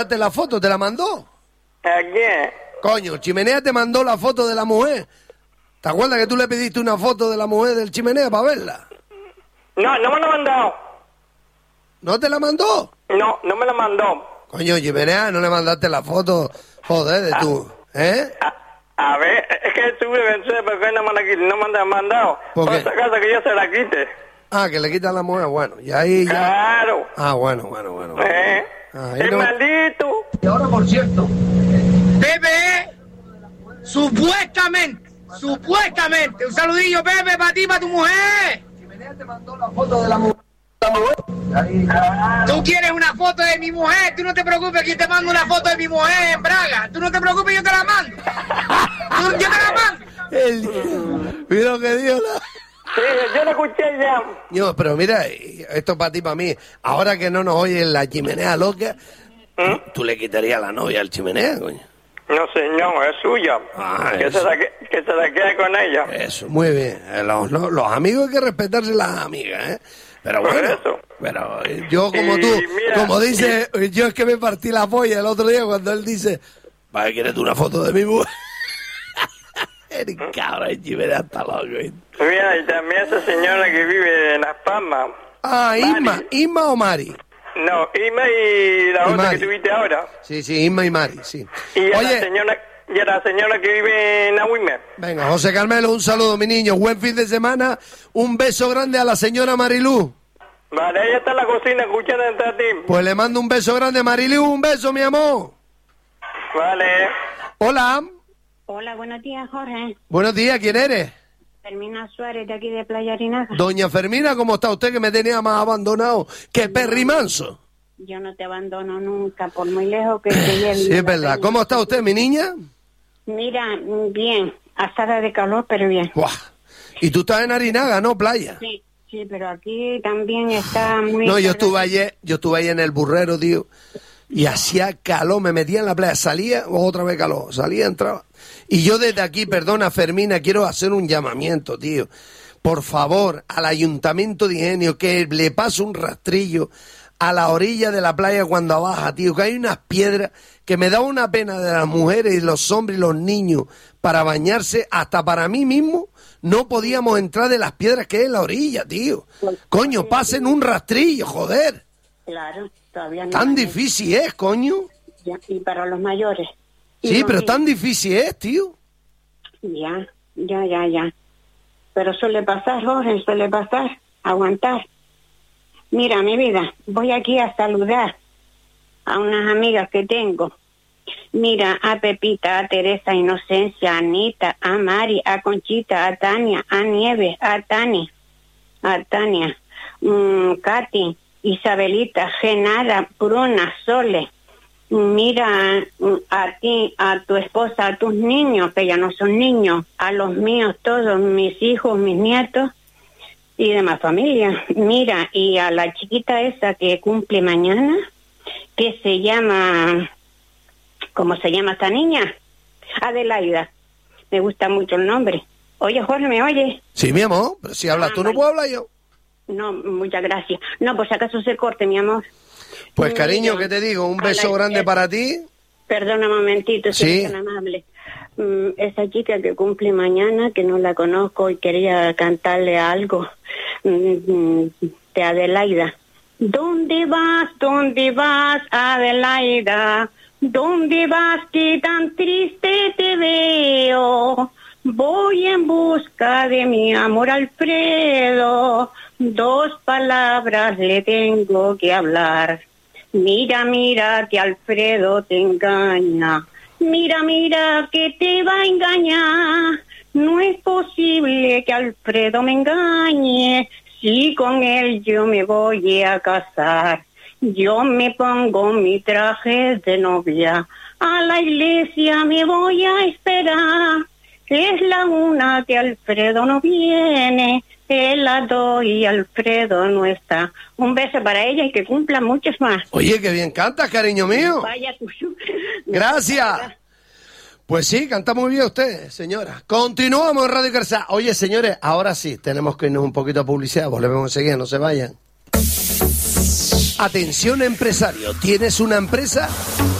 la foto? ¿Te la mandó? ¿A quién? Coño, Chimenea te mandó la foto de la mujer. ¿Te acuerdas que tú le pediste una foto de la mujer del Chimenea para verla? No, no me lo ha mandado. ¿No te la mandó? No, no me lo mandó. Coño, Chimenea, ¿no le mandaste la foto, joder, de tú? ¿Eh? A ver, es que tuve que pensar por qué no me la ha mandado. ¿Por qué? esa casa que yo se la quite. Ah, que le quitan la mujer, bueno, y ahí ya... Claro. Ah, bueno. Ahí El no... maldito. Y ahora, por cierto, Pepe, supuestamente, un saludillo, Pepe, para ti, para tu mujer. Chimenea te mandó la foto de la mujer. Tú quieres una foto de mi mujer, tú no te preocupes que te mando una foto de mi mujer en Braga. Tú no te preocupes, yo te la mando. Yo te la mando. Mira lo que dijo la... Sí, yo lo escuché ya. No, pero mira, esto para ti, para mí. Ahora que no nos oye la Chimenea loca, ¿tú le quitarías la novia al Chimenea, coño? No, señor, es suya. Ah, que se la quede con ella. Eso, muy bien. Los amigos hay que respetarse las amigas, ¿eh? Pero Por bueno, eso. pero yo como Y tú, mira, como dice, yo es que me partí la polla el otro día cuando él dice, ¿para qué quieres tú una foto de mi mujer? Eres cabrón, Chimenea está loco. Mira, y también esa señora que vive en Las Palmas. Ah, Isma o Mari. No, Irma y la Y otra Mari. que tuviste ahora. Sí, Isma y Mari, sí. Y a Oye, la señora que vive en Agüime. venga, José Carmelo, un saludo, mi niño. Buen fin de semana. Un beso grande a la señora Marilú. Vale, ella está en la cocina escuchando a ti. Pues le mando un beso grande, Marilú. Un beso, mi amor. Vale. Hola. Hola, buenos días, Jorge. Buenos días, ¿quién eres? Fermina Suárez, de aquí de Playa Arinaja. Doña Fermina, ¿cómo está usted que me tenía más abandonado que Perry Manso? Yo no te abandono nunca, por muy lejos que te lleve. Sí, es verdad. ¿Cómo está usted, mi niña? Mira, bien, asada de calor, pero bien. Buah. Y tú estás en Arinaga, ¿no? Playa. Sí, pero aquí también está muy... No, yo estuve ayer en el Burrero, tío, y hacía calor, me metía en la playa, salía, otra vez calor, salía, entraba. Y yo desde aquí, perdona, Fermina, quiero hacer un llamamiento, tío. Por favor, al Ayuntamiento de Ingenio, que le pase un rastrillo a la orilla de la playa cuando baja, tío, que hay unas piedras que me da una pena de las mujeres y los hombres y los niños para bañarse, hasta para mí mismo no podíamos entrar de las piedras que hay en la orilla, tío. Coño, pasen un rastrillo, joder. Claro, todavía no. Tan difícil es, coño. Y para los mayores. Sí, pero tan difícil es, tío. Ya. Pero suele pasar, Jorge, suele pasar. Aguantar. Mira, mi vida, voy aquí a saludar a unas amigas que tengo. Mira, a Pepita, a Teresa, Inocencia, a Anita, a Mari, a Conchita, a Tania, a Nieves, a Tania, Katy, Isabelita, Genara, Bruna, Sole. Mira, a ti, a tu esposa, a tus niños, que ya no son niños, a los míos todos, mis hijos, mis nietos y demás familia. Mira, y a la chiquita esa que cumple mañana, que se llama... ¿Cómo se llama esta niña? Adelaida. Me gusta mucho el nombre. Oye, Jorge, ¿me oye? Sí, mi amor, pero si hablas tú no puedo hablar yo. No, muchas gracias. No, pues acaso se corte, mi amor. Pues cariño, ¿qué te digo? Un beso grande para ti. Perdona un momentito, si eres tan amable. Esa chica que cumple mañana, que no la conozco y quería cantarle algo de Adelaida. ¿Dónde vas, Adelaida? ¿Dónde vas que tan triste te veo? Voy en busca de mi amor Alfredo, 2 palabras le tengo que hablar. Mira que Alfredo te engaña, mira que te va a engañar. No es posible que Alfredo me engañe, si con él yo me voy a casar. Yo me pongo mi traje de novia, a la iglesia me voy a esperar. Es la 1 que Alfredo no viene, es la 2 y Alfredo no está. Un beso para ella y que cumpla muchos más. Oye, que bien cantas, cariño mío. Vaya tuyo. Gracias. Pues sí, canta muy bien usted, señora. Continuamos en Radio Carsa. Oye, señores, ahora sí, tenemos que irnos un poquito a publicidad. Volvemos enseguida, no se vayan. Atención empresario, ¿tienes una empresa?